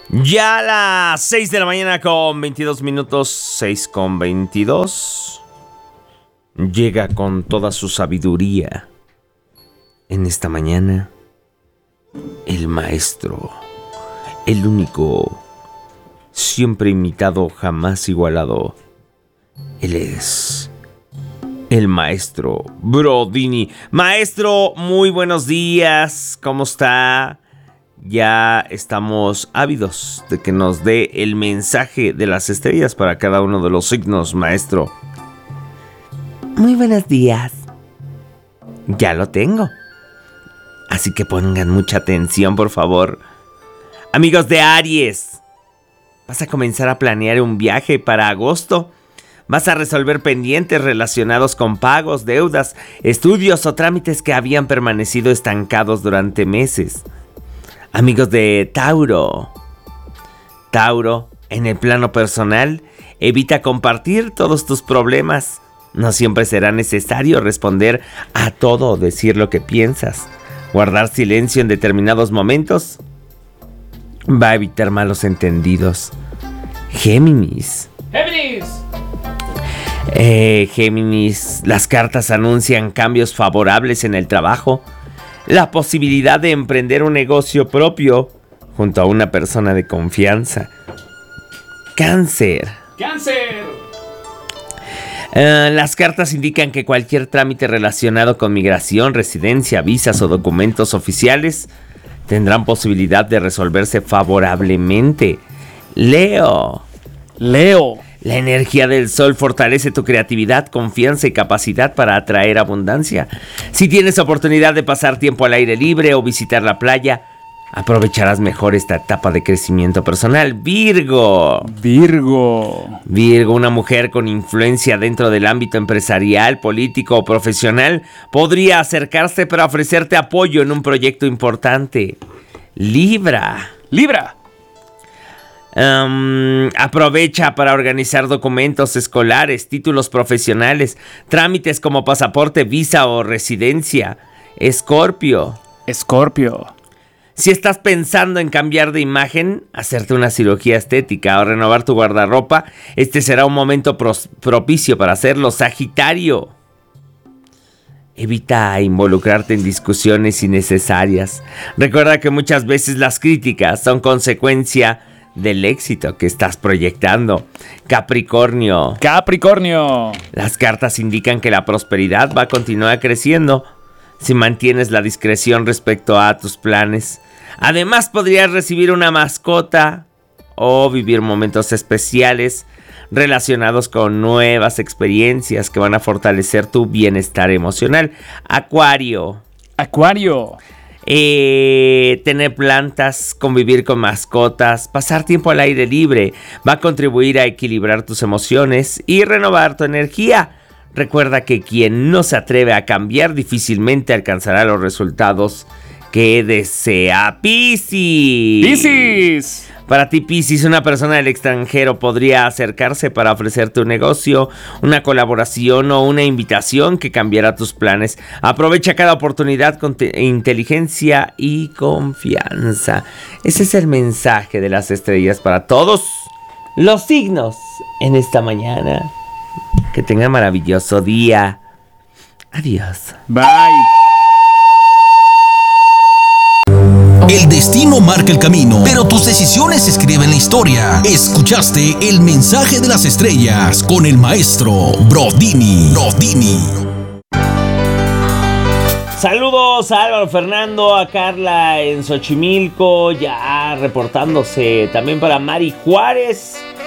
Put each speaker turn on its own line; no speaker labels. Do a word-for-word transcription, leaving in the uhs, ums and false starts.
Ya a las seis de la mañana con veintidós minutos, seis con veintidós. Llega con toda su sabiduría en esta mañana el maestro, el único, siempre imitado, jamás igualado. Él es el maestro Brodini. Maestro, muy buenos días, ¿cómo está? Ya estamos ávidos de que nos dé el mensaje de las estrellas para cada uno de los signos, maestro.
Muy buenos días.
Ya lo tengo. Así que pongan mucha atención, por favor. Amigos de Aries, vas a comenzar a planear un viaje para agosto. Vas a resolver pendientes relacionados con pagos, deudas, estudios o trámites que habían permanecido estancados durante meses. Amigos de Tauro. Tauro, en el plano personal, evita compartir todos tus problemas. No siempre será necesario responder a todo o decir lo que piensas. Guardar silencio en determinados momentos va a evitar malos entendidos. Géminis.
¡Géminis!
Eh, Géminis, las cartas anuncian cambios favorables en el trabajo. La posibilidad de emprender un negocio propio junto a una persona de confianza. Cáncer.
¡Cáncer!
Uh, las cartas indican que cualquier trámite relacionado con migración, residencia, visas o documentos oficiales tendrán posibilidad de resolverse favorablemente. Leo.
Leo.
La energía del sol fortalece tu creatividad, confianza y capacidad para atraer abundancia. Si tienes oportunidad de pasar tiempo al aire libre o visitar la playa, aprovecharás mejor esta etapa de crecimiento personal. Virgo.
Virgo.
Virgo, una mujer con influencia dentro del ámbito empresarial, político o profesional, podría acercarse para ofrecerte apoyo en un proyecto importante. Libra.
Libra.
Um, aprovecha para organizar documentos escolares, títulos profesionales, trámites como pasaporte, visa o residencia. Escorpio.
Escorpio.
Si estás pensando en cambiar de imagen, hacerte una cirugía estética o renovar tu guardarropa, este será un momento pros- propicio para hacerlo. Sagitario. Evita involucrarte en discusiones innecesarias. Recuerda que muchas veces las críticas son consecuencia del éxito que estás proyectando. Capricornio.
Capricornio.
Las cartas indican que la prosperidad va a continuar creciendo si mantienes la discreción respecto a tus planes. Además, podrías recibir una mascota o vivir momentos especiales relacionados con nuevas experiencias que van a fortalecer tu bienestar emocional. Acuario.
Acuario.
Eh, tener plantas, convivir con mascotas, pasar tiempo al aire libre va a contribuir a equilibrar tus emociones y renovar tu energía. Recuerda que quien no se atreve a cambiar difícilmente alcanzará los resultados que desea. Piscis.
Piscis.
Para ti, Piscis, una persona del extranjero podría acercarse para ofrecerte un negocio, una colaboración o una invitación que cambiará tus planes. Aprovecha cada oportunidad con te- inteligencia y confianza. Ese es el mensaje de las estrellas para todos los signos en esta mañana. Que tengan maravilloso día. Adiós.
Bye.
El destino marca el camino, pero tus decisiones escriben la historia. Escuchaste el mensaje de las estrellas con el maestro Brodini. Brodini.
Saludos a Álvaro Fernando, a Carla en Xochimilco, ya reportándose también para Mari Juárez.